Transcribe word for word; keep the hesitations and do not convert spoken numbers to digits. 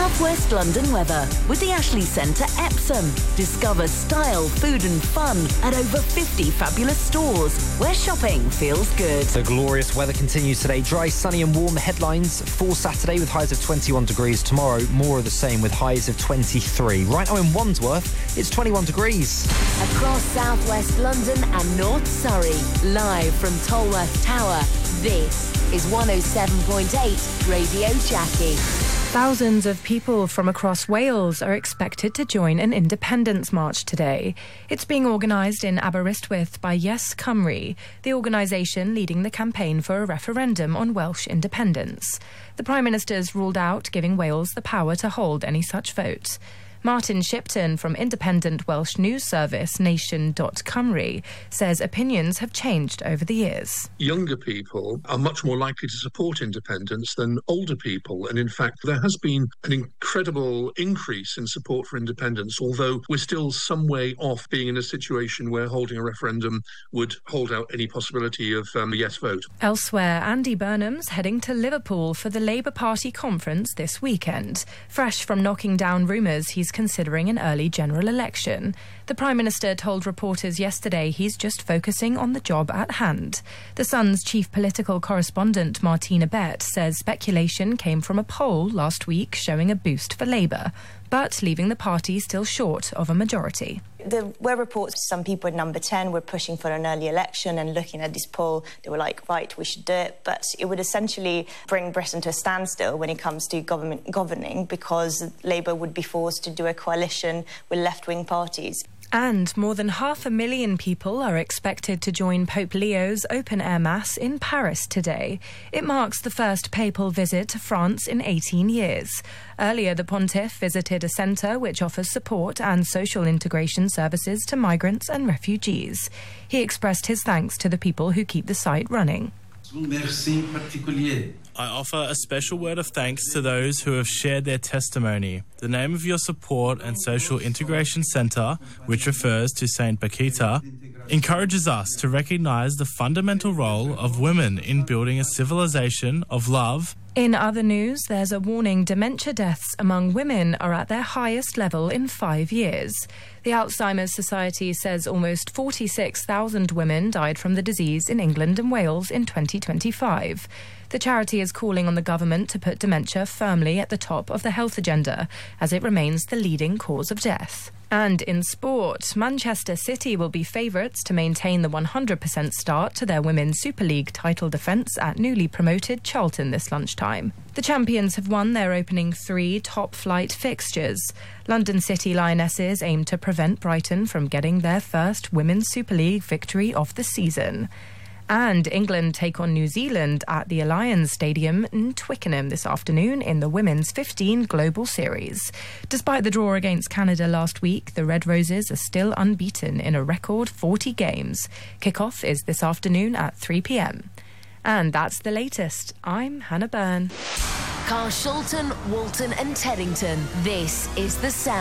South West London weather with the Ashley Centre Epsom. Discover style, food and fun at over fifty fabulous stores where shopping feels good. The glorious weather continues today. Dry, sunny and warm headlines for Saturday with highs of twenty-one degrees. Tomorrow, more of the same with highs of twenty-three. Right now in Wandsworth, it's twenty-one degrees. Across South West London and North Surrey, live from Tolworth Tower, this is one oh seven point eight Radio Jackie. Thousands of people from across Wales are expected to join an independence march today. It's being organised in Aberystwyth by Yes Cymru, the organisation leading the campaign for a referendum on Welsh independence. The Prime Minister's ruled out giving Wales the power to hold any such vote. Martin Shipton from independent Welsh news service nation dot cymru says opinions have changed over the years. Younger people are much more likely to support independence than older people, and in fact there has been an incredible increase in support for independence, although we're still some way off being in a situation where holding a referendum would hold out any possibility of um, a yes vote. Elsewhere, Andy Burnham's heading to Liverpool for the Labour Party conference this weekend. Fresh from knocking down rumours he's considering an early general election. The Prime Minister told reporters yesterday he's just focusing on the job at hand. The Sun's chief political correspondent Martina Bett says speculation came from a poll last week showing a boost for Labour, but leaving the party still short of a majority. There were reports some people at number ten were pushing for an early election, and looking at this poll, they were like, right, we should do it. But it would essentially bring Britain to a standstill when it comes to government governing, because Labour would be forced to do a coalition with left-wing parties. And more than half a million people are expected to join Pope Leo's open-air mass in Paris today. It marks the first papal visit to France in eighteen years. Earlier, the pontiff visited a centre which offers support and social integration services to migrants and refugees. He expressed his thanks to the people who keep the site running. I offer a special word of thanks to those who have shared their testimony. The name of your support and social integration centre, which refers to Saint Bakita, encourages us to recognise the fundamental role of women in building a civilization of love. In other news, there's a warning dementia deaths among women are at their highest level in five years. The Alzheimer's Society says almost forty-six thousand women died from the disease in England and Wales in twenty twenty-five. The charity is calling on the government to put dementia firmly at the top of the health agenda, as it remains the leading cause of death. And in sport, Manchester City will be favourites to maintain the one hundred percent start to their Women's Super League title defence at newly promoted Charlton this lunchtime. The champions have won their opening three top-flight fixtures. London City Lionesses aim to prevent Brighton from getting their first Women's Super League victory of the season. And England take on New Zealand at the Allianz Stadium in Twickenham this afternoon in the Women's fifteen Global Series. Despite the draw against Canada last week, the Red Roses are still unbeaten in a record forty games. Kickoff is this afternoon at three p m. And that's the latest. I'm Hannah Byrne. Carshalton, Walton and Teddington. This is The Sound.